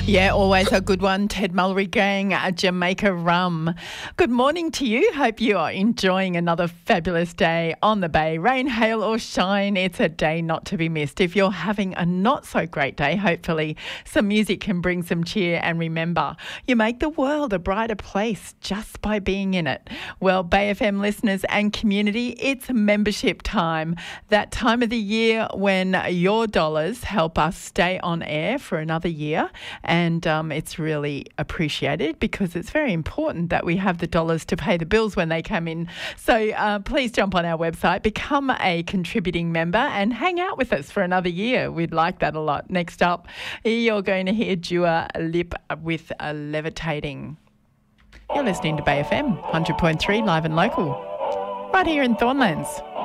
Yeah, always a good one. Ted Mullery Gang, Jamaica Rum. Good morning to you. Hope you are enjoying another fabulous day on the bay. Rain, hail or shine, it's a day not to be missed. If you're having a not so great day, hopefully some music can bring some cheer. And remember, you make the world a brighter place just by being in it. Well, Bay FM listeners and community, it's membership time. That time of the year when your dollars help us stay on air for another year. And it's really appreciated because it's very important that we have the dollars to pay the bills when they come in. So please jump on our website, become a contributing member and hang out with us for another year. We'd like that a lot. Next up, you're going to hear Dua Lip with Levitating. You're listening to Bay FM 100.3 live and local right here in Thornlands.